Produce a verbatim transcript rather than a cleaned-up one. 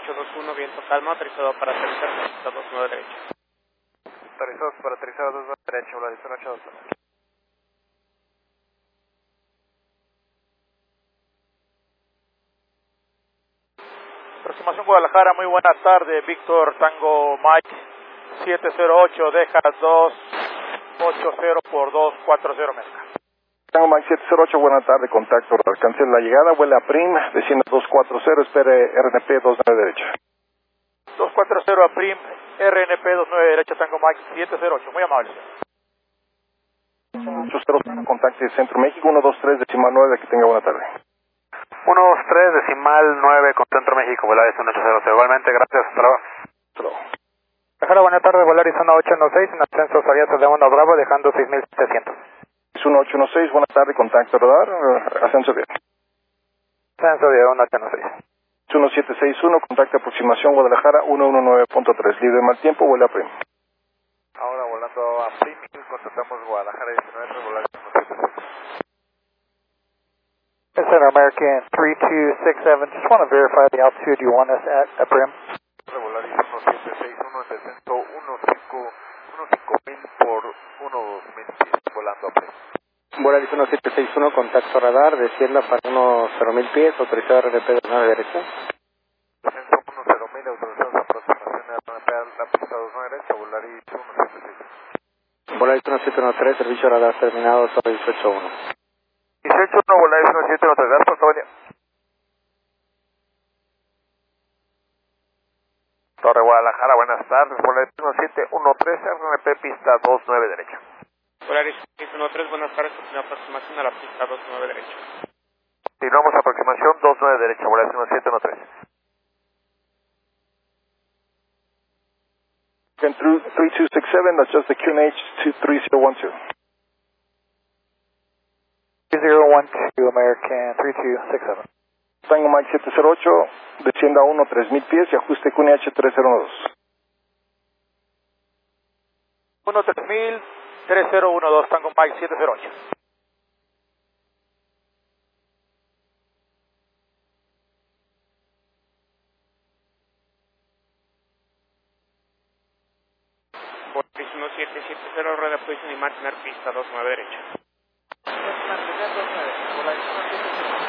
ocho dos uno, viento calma, aterrizado para aterrizar, pista dos nueve derecha. Aterrizados para aterrizar dos nueve derecha, Volaris ocho dos uno. Aproximación Guadalajara, muy buena tarde, Víctor Tango Mike siete cero ocho, deja dos ocho cero por dos cuatro cero mezcla. Tango Mike siete cero ocho, buena tarde, contacto, alcance la llegada, vuela a Prim, desciende dos cuatro cero, espere R N P dos nueve derecha. dos cuatro cero a Prim, R N P dos nueve derecha, Tango Mike siete cero ocho, muy amable. ocho cero, contacte Centro México, uno dos tres, decimal nueve, que tenga buena tarde. uno dos tres, decimal nueve, con Centro México, Volaris uno ocho cero cero. Igualmente, gracias, hasta luego. Hasta luego. Guadalajara, buena tarde, Volaris uno ocho uno seis, en ascenso Arias de uno Bravo, dejando seis mil setecientos. uno ocho uno seis, buena tarde, contacto radar, uh, ascenso bien. Ascenso de uno ocho uno seis. uno siete seis uno, contacto aproximación Guadalajara uno uno nueve punto tres, libre mal tiempo, vuela a Prim. Ahora volando a Prim, contratamos Guadalajara diecinueve, Volaris uno siete seis. Center American three two six seven, just want to verify the altitude you want us at, at Prim. Volaris uno siete seis uno, en descenso uno cinco mil por uno dos mil pies, volando a Prim. Volaris uno siete seis uno, contacto radar, descienda para uno cero mil pies, autorizado R N P de nueve derecha. Descenso uno cero mil, autorizados aproximación de R N P a la pista dos nueve derecha, Volaris uno siete seis. Volaris uno siete uno tres, servicio radar terminado, sobre dieciocho uno. dieciocho uno, Volaris uno siete uno tres, gracias por todo el día. Torre Guadalajara, buenas tardes, Volaris uno siete uno tres, R N P pista dos nueve derecha. Volaris siete uno tres, buenas tardes, continúa aproximación a la pista dos nueve derecha. Continuamos aproximación dos nueve derecha, Volaris uno siete uno tres. three two six seven, that's just the Q N H two three zero one two. three zero one two American three two six seven. Tango Mike siete cero ocho, descienda a uno tres mil pies y ajuste Q N H tres cero uno dos. uno tres mil, tres cero uno dos, Tango Mike siete cero ocho. Volaris uno siete siete cero, rueda position y mantener pista dos nueve derecha. Mantener dos nueve, Volaris uno siete